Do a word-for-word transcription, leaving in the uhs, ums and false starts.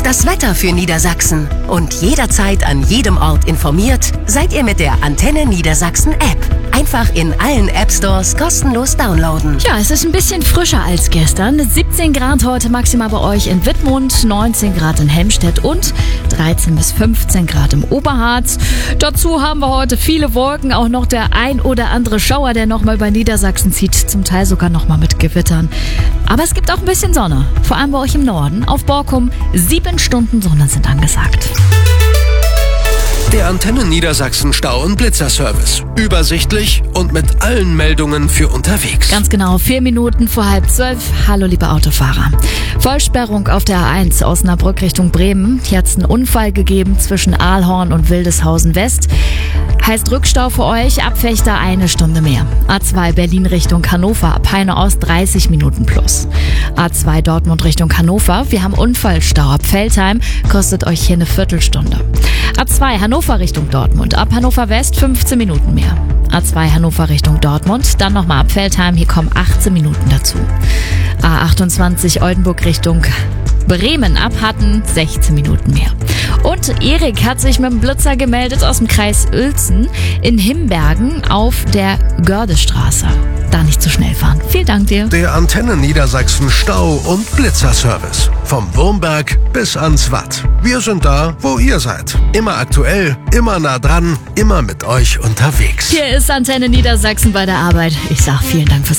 das Wetter für Niedersachsen und jederzeit an jedem Ort informiert seid ihr mit der Antenne Niedersachsen App. Einfach in allen App Stores kostenlos downloaden. Ja, es ist ein bisschen frischer als gestern. siebzehn Grad heute maximal bei euch in Wittmund, neunzehn Grad in Helmstedt und dreizehn bis fünfzehn Grad im Oberharz. Dazu haben wir heute viele Wolken, auch noch der ein oder andere Schauer, der nochmal über Niedersachsen zieht, zum Teil sogar nochmal mit Gewittern. Aber es gibt auch ein bisschen Sonne, vor allem bei euch im Norden. Auf Borkum sieben Stunden Sonne sind angesagt. Der Antenne Niedersachsen Stau- und Blitzerservice. Übersichtlich und mit allen Meldungen für unterwegs. Ganz genau, vier Minuten vor halb zwölf. Hallo, liebe Autofahrer. Vollsperrung auf der A eins Osnabrück Richtung Bremen. Hier hat es einen Unfall gegeben zwischen Aalhorn und Wildeshausen West. Heißt Rückstau für euch, ab Fechter eine Stunde mehr. A zwei Berlin Richtung Hannover, ab Peine Ost dreißig Minuten plus. A zwei Dortmund Richtung Hannover, wir haben Unfallstau ab Veltheim, kostet euch hier eine Viertelstunde. A zwei Hannover Richtung Dortmund, ab Hannover West fünfzehn Minuten mehr. A zwei Hannover Richtung Dortmund, dann nochmal ab Veltheim, hier kommen achtzehn Minuten dazu. A achtundzwanzig Oldenburg Richtung Bremen, ab Hatten sechzehn Minuten mehr. Und Erik hat sich mit dem Blitzer gemeldet aus dem Kreis Uelzen in Himbergen auf der Gördestraße. Da nicht zu schnell fahren. Vielen Dank dir. Der Antenne Niedersachsen Stau- und Blitzerservice. Vom Wurmberg bis ans Watt. Wir sind da, wo ihr seid. Immer aktuell, immer nah dran, immer mit euch unterwegs. Hier ist Antenne Niedersachsen bei der Arbeit. Ich sag vielen Dank fürs